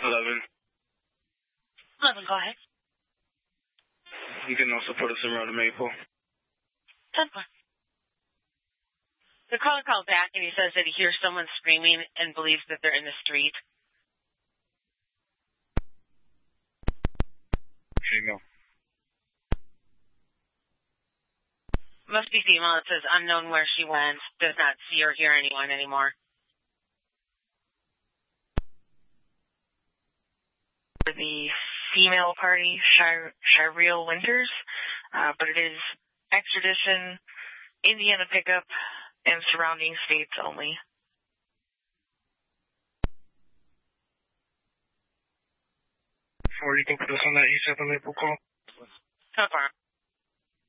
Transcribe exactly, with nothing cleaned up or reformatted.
eleven. eleven, go ahead. You can also put us around to Maple. ten four. The caller called back and he says that he hears someone screaming and believes that they're in the street. Female. Must be female. It says unknown where she went. Does not see or hear anyone anymore. For the female party, Shireel Winters, uh, but it is extradition, Indiana pickup, and surrounding states only. Or you can put us on that E seven Maple call. So far.